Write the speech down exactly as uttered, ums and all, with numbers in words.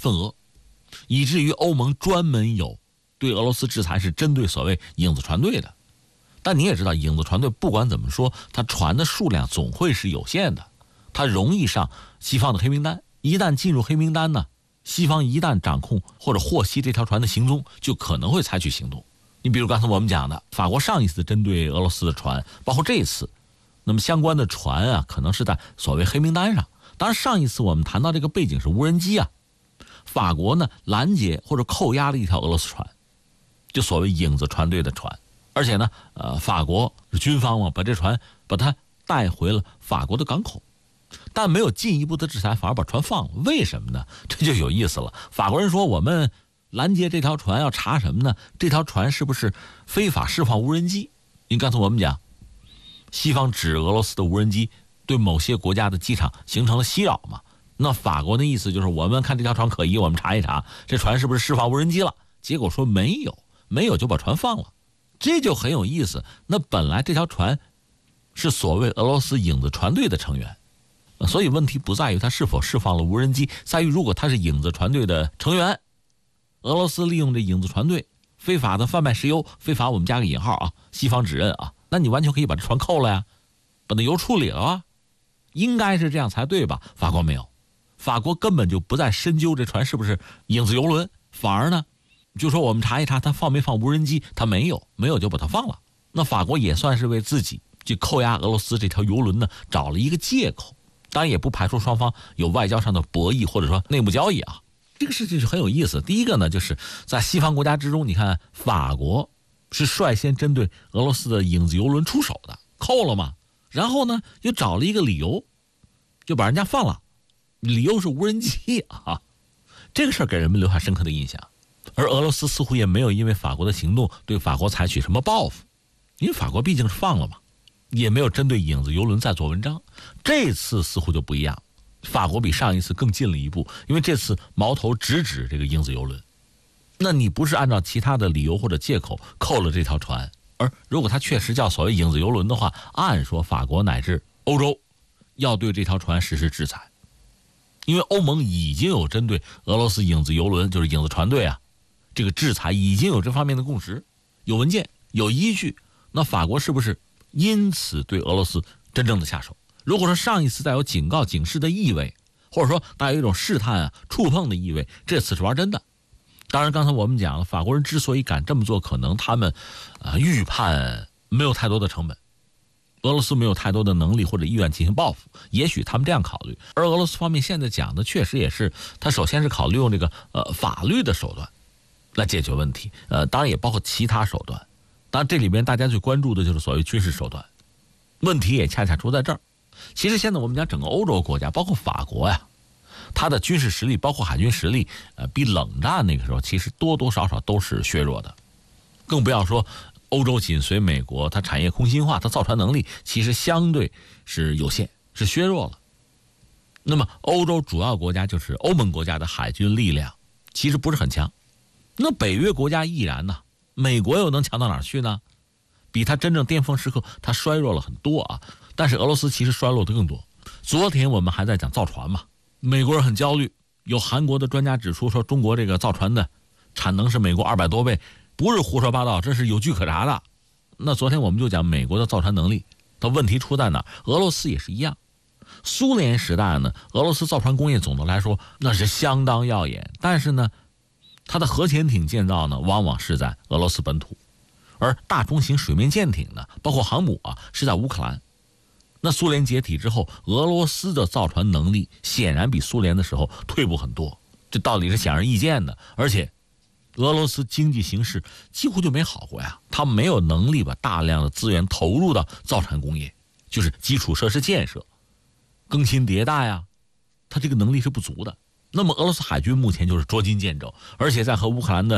份额，以至于欧盟专门有对俄罗斯制裁是针对所谓影子船队的。但你也知道，影子船队不管怎么说，它船的数量总会是有限的，它容易上西方的黑名单。一旦进入黑名单呢，西方一旦掌控或者获悉这条船的行踪，就可能会采取行动。你比如刚才我们讲的，法国上一次针对俄罗斯的船，包括这一次，那么相关的船啊，可能是在所谓黑名单上。当然，上一次我们谈到这个背景是无人机啊，法国呢拦截或者扣押了一条俄罗斯船，就所谓影子船队的船，而且呢，呃，法国是军方嘛，把这船把它带回了法国的港口。但没有进一步的制裁，反而把船放了，为什么呢？这就有意思了。法国人说，我们拦截这条船要查什么呢？这条船是不是非法释放无人机？因为刚才我们讲，西方指俄罗斯的无人机对某些国家的机场形成了袭扰嘛。那法国的意思就是，我们看这条船可疑，我们查一查，这船是不是释放无人机了？结果说没有，没有就把船放了，这就很有意思。那本来这条船是所谓俄罗斯影子船队的成员。所以问题不在于他是否释放了无人机，在于如果他是影子船队的成员，俄罗斯利用这影子船队非法的贩卖石油，非法我们加个引号啊，西方指认啊，那你完全可以把这船扣了呀，把那油处理了啊，应该是这样才对吧？法国没有，法国根本就不再深究这船是不是影子游轮，反而呢就说我们查一查他放没放无人机，他没有，没有就把他放了。那法国也算是为自己去扣押俄罗斯这条游轮呢找了一个借口。当然也不排除双方有外交上的博弈或者说内幕交易啊，这个事情是很有意思。第一个呢，就是在西方国家之中，你看法国是率先针对俄罗斯的影子游轮出手的，扣了嘛，然后呢又找了一个理由，就把人家放了，理由是无人机啊，这个事儿给人们留下深刻的印象。而俄罗斯似乎也没有因为法国的行动对法国采取什么报复，因为法国毕竟是放了嘛。也没有针对影子游轮再做文章，这次似乎就不一样，法国比上一次更进了一步，因为这次矛头直指这个影子游轮。那你不是按照其他的理由或者借口扣了这条船，而如果它确实叫所谓影子游轮的话，按说法国乃至欧洲要对这条船实施制裁，因为欧盟已经有针对俄罗斯影子游轮，就是影子船队啊，这个制裁已经有这方面的共识，有文件有依据，那法国是不是因此对俄罗斯真正的下手？如果说上一次带有警告警示的意味，或者说带有一种试探啊触碰的意味，这次是玩真的。当然刚才我们讲了，法国人之所以敢这么做，可能他们啊预判没有太多的成本，俄罗斯没有太多的能力或者意愿进行报复，也许他们这样考虑。而俄罗斯方面现在讲的确实也是，他首先是考虑用这个呃法律的手段来解决问题，呃当然也包括其他手段。当然这里边大家最关注的就是所谓军事手段，问题也恰恰出在这儿。其实现在我们讲整个欧洲国家，包括法国呀，它的军事实力包括海军实力呃，比冷战那个时候其实多多少少都是削弱的，更不要说欧洲紧随美国，它产业空心化，它造船能力其实相对是有限，是削弱了。那么欧洲主要国家就是欧盟国家的海军力量其实不是很强，那北约国家亦然呢，美国又能强到哪儿去呢？比它真正巅峰时刻它衰弱了很多啊，但是俄罗斯其实衰落的更多。昨天我们还在讲造船嘛，美国人很焦虑，有韩国的专家指出说，中国这个造船的产能是美国二百多倍，不是胡说八道，这是有据可查的。那昨天我们就讲美国的造船能力，它问题出在哪？俄罗斯也是一样。苏联时代呢，俄罗斯造船工业总的来说那是相当耀眼，但是呢，它的核潜艇建造呢，往往是在俄罗斯本土，而大中型水面舰艇呢，包括航母啊，是在乌克兰。那苏联解体之后，俄罗斯的造船能力显然比苏联的时候退步很多，这道理是显而易见的。而且俄罗斯经济形势几乎就没好过呀，他没有能力把大量的资源投入到造船工业，就是基础设施建设、更新迭代啊，他这个能力是不足的。那么俄罗斯海军目前就是捉襟见肘，而且在和乌克兰的